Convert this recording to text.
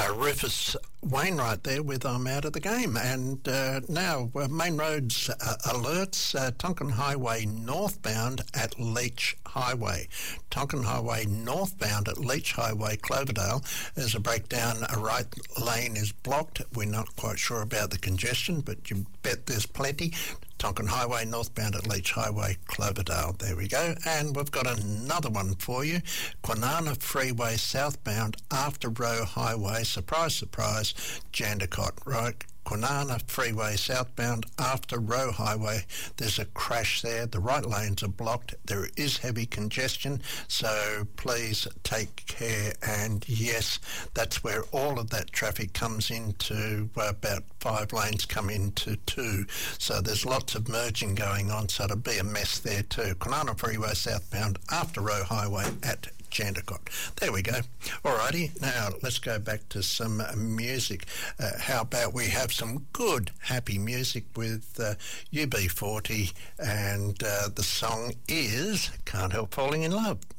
Rufus Wainwright there with I'm Out of the Game. And now, main roads alerts, Tonkin Highway northbound at Leach Highway. Tonkin Highway northbound at Leach Highway, Cloverdale. There's a breakdown, a right lane is blocked. We're not quite sure about the congestion, but you bet there's plenty. Tonkin Highway northbound at Leach Highway, Cloverdale. There we go. And we've got another one for you. Kwinana Freeway southbound after Roe Highway. Surprise, surprise, Jandakot. Right. Kwinana Freeway southbound after Roe Highway. There's a crash there. The right lanes are blocked. There is heavy congestion, so please take care. And yes, that's where all of that traffic comes into. About 5 lanes come into 2. So there's lots of merging going on, so it'll be a mess there too. Kwinana Freeway southbound after Roe Highway at Jandakot. There we go. Alrighty, now let's go back to some music. How about we have some good, happy music with UB40, and the song is Can't Help Falling in Love.